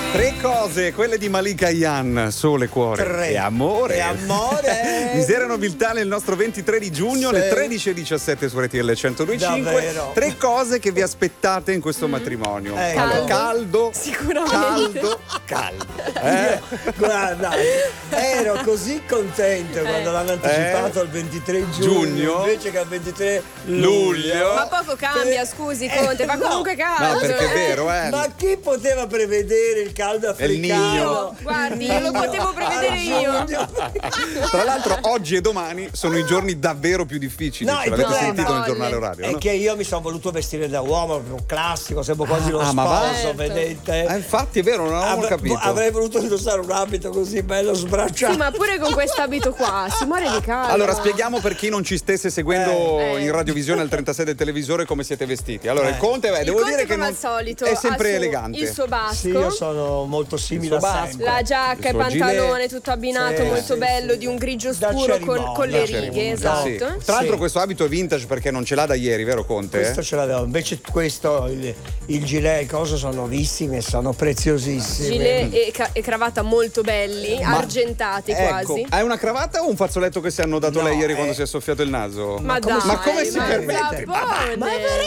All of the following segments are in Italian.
Tre cose, quelle di Malika Yan, sole, cuore e amore. E amore. Misera nobiltà nel nostro 23 di giugno, Sì. alle 13:17 su RTL 102.5. Davvero. Tre cose che vi aspettate in questo matrimonio. Caldo. Caldo. Sicuramente. Caldo. Guarda, ero così contento quando l'hanno anticipato al 23 giugno invece che al 23 luglio. Ma poco cambia, scusi Conte, ma comunque caldo. No, perché è vero, Ma chi poteva prevedere il caldo africano? Niño. Guardi, io lo potevo prevedere io. Tra l'altro oggi e domani sono i giorni davvero più difficili. No, Ce il l'avete problema sentito nel giornale orario, è no? che io mi sono voluto vestire da uomo, proprio classico, sembro quasi lo ma va? sposo, vedete? Infatti è vero, non avevo capito. Avrei voluto indossare un abito così bello sbracciato. Sì, ma pure con quest'abito qua si muore di caldo. Allora spieghiamo per chi non ci stesse seguendo in radiovisione al 36 del televisore come siete vestiti. Allora il Conte, devo Conte, dire che come non al solito, è ha sempre su elegante. il suo basco. Sì, io sono molto simile a Il suo basco. sempre. La giacca e Il suo pantalone gilet. tutto abbinato, Sì, molto sì, bello, sì. di un grigio Da scuro cerimonia, con le da righe, cerimonia. esatto. Sì. Tra l'altro Sì. questo abito è vintage perché non ce l'ha da ieri, vero Conte? Questo ce l'avevo, invece questo, il gilet e cose sono nuovissime, sono preziosissime. Gilet e cravatta molto belli, argentati quasi. Hai una cravatta o un fazzoletto che si hanno dato No, lei ieri quando si è soffiato il naso? Ma dai, ma come si permette? Ma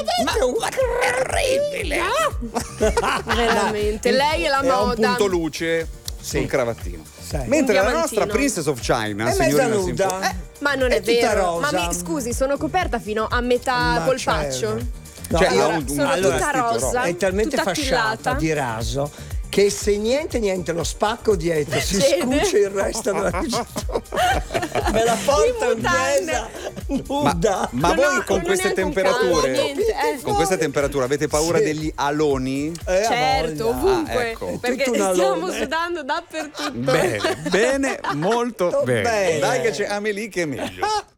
Terribile! veramente, lei è la È un moda. punto luce sul cravattino. Sì. Mentre Un la nostra diamantino. Princess of China, È mezza signorina nuda. Simone, Ma non è, tutta vero. rosa. Ma scusi, sono coperta fino a metà Ma polpaccio. certo. No, Cioè, allora, ha un sono allora, tutta vestito rosa. è talmente tutta fasciata attillata. di raso che se niente lo spacco dietro si Cede. scuce il resto della cucina. Me la porta In mutande. intesa nuda. Ma Non voi ho- con non queste è neanche un temperature, caldo, niente, con queste temperature avete paura Sì. degli aloni? A Certo, voglia. ovunque. ecco. Perché Tutto un stiamo alone. sudando dappertutto. Bene, bene, molto Molto bene. bene. Dai che c'è Amelie che è meglio.